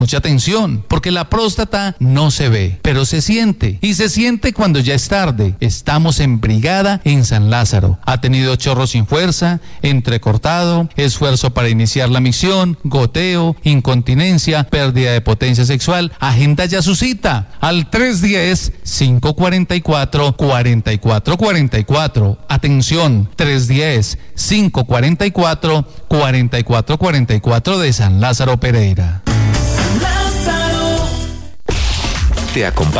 Mucha atención, porque la próstata no se ve, pero se siente. Y se siente cuando ya es tarde. Estamos en Brigada en San Lázaro. Ha tenido chorro sin fuerza, entrecortado, esfuerzo para iniciar la micción, goteo, incontinencia, pérdida de potencia sexual. Agenda ya su cita al 310-544-4444. Atención, 310-544-4444 de San Lázaro Pereira. Te acompaña